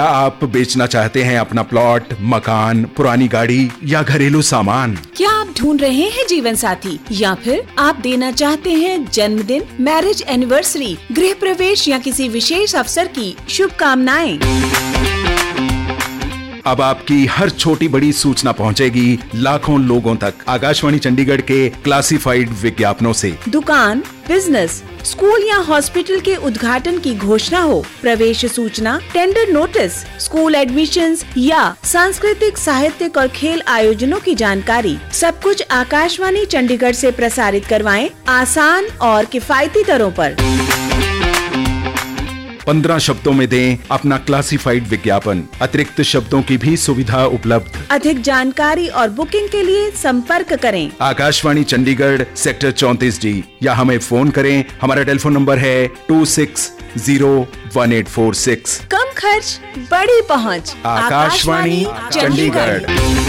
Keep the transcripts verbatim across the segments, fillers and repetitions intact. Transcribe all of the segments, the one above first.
आप बेचना चाहते हैं अपना प्लॉट, मकान, पुरानी गाड़ी या घरेलू सामान? क्या आप ढूंढ रहे हैं जीवन साथी या फिर आप देना चाहते हैं जन्मदिन, मैरिज एनिवर्सरी, गृह प्रवेश या किसी विशेष अवसर की शुभकामनाएं? अब आपकी हर छोटी बड़ी सूचना पहुंचेगी लाखों लोगों तक आकाशवाणी चंडीगढ़ के क्लासिफाइड विज्ञापनों से। दुकान, बिजनेस, स्कूल या हॉस्पिटल के उद्घाटन की घोषणा हो, प्रवेश सूचना, टेंडर नोटिस, स्कूल एडमिशंस या सांस्कृतिक, साहित्यिक और खेल आयोजनों की जानकारी, सब कुछ आकाशवाणी चंडीगढ़ से प्रसारित करवाएं आसान और किफायती दरों पर। पंद्रह शब्दों में दें अपना क्लासिफाइड विज्ञापन। अतिरिक्त शब्दों की भी सुविधा उपलब्ध। अधिक जानकारी और बुकिंग के लिए संपर्क करें आकाशवाणी चंडीगढ़, सेक्टर चौंतीस डी, या हमें फोन करें। हमारा टेलीफोन नंबर है to six zero one eight four six. कम खर्च, बड़ी पहुंच। आकाशवाणी चंडीगढ़।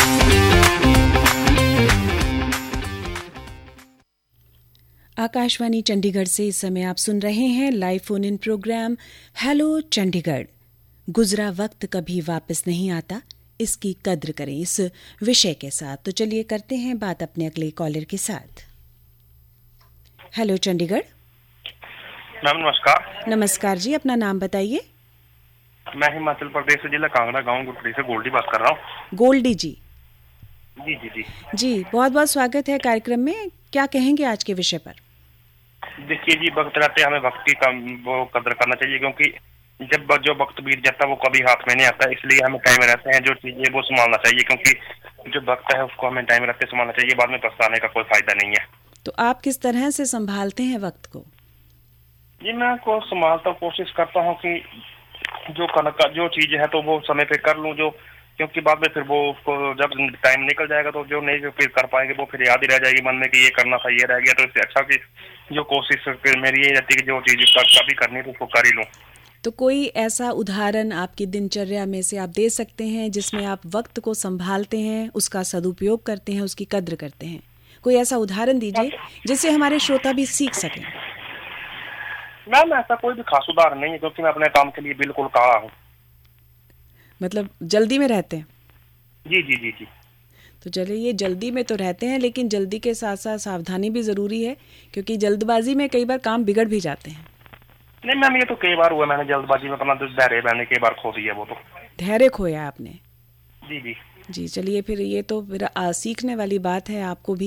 आकाशवाणी चंडीगढ़ से इस समय आप सुन रहे हैं live phone in programme hello Chandigarh. गुजरा वक्त कभी वापस नहीं आता, इसकी कद्र करें, इस विषय के साथ। तो चलिए करते हैं बात अपने अगले कॉलर के साथ। हेलो चंडीगढ़। मैम नमस्कार। नमस्कार जी, अपना नाम बताइए। मैं हिमाचल प्रदेश जिला कांगड़ा गांव गुटड़ी से गोल्डी बात कर रहा हूँ। गोल्डी जी। जी जी जी जी, बहुत बहुत स्वागत है कार्यक्रम में। क्या कहेंगे आज के विषय पर? देखिए जी, वक्त रहते हमें भक्ति का वो कदर करना चाहिए, क्योंकि जब जो वक्त बीत जाता है वो कभी हाथ में नहीं आता। इसलिए हमें टाइम रहते हैं जो चीजें वो संभालना चाहिए, क्योंकि जो वक्त है उसको हमें टाइम रहते संभालना चाहिए। बाद में पछताने का कोई फायदा नहीं है। तो आप किस तरह से संभालते हैं वक्त को? जी मैं को संभालता कोशिश करता हूँ कि जो का जो चीज है तो वो समय पे कर लूँ, जो क्योंकि बाद में फिर वो उसको जब टाइम निकल जाएगा तो जो नहीं फिर कर पाएंगे वो फिर याद ही रह जाएगी मन में कि ये करना था, ये रह गया। तो इससे अच्छा कि जो कोशिश मेरी ये रहती है कि जो चीज कभी करनी है तो उसको कर ही लूँ। तो कोई ऐसा उदाहरण आपकी दिनचर्या में से आप दे सकते हैं जिसमें आप वक्त को संभालते हैं, उसका सदुपयोग करते हैं, उसकी कद्र करते हैं? कोई ऐसा उदाहरण दीजिए जिससे हमारे श्रोता भी सीख सकें। मैम ऐसा कोई भी खास उदाहरण नहीं है, क्योंकि मैं अपने काम के लिए बिल्कुल काला हूँ। मतलब जल्दी में रहते हैं? जी जी जी जी तो चलिए, ये जल्दी में तो रहते हैं, लेकिन जल्दी के साथ साथ सावधानी भी जरूरी है, क्योंकि जल्दबाजी में कई बार काम बिगड़ भी जाते हैं। नहीं मैम, ये तो कई बार हुआ, मैंने जल्दबाजी में अपना धैर्य मैंने कई बार खो दिया। वो तो धैर्य खोया आपने? जी जी जी, चलिए फिर ये तो फिर आ, सीखने वाली बात है आपको भी।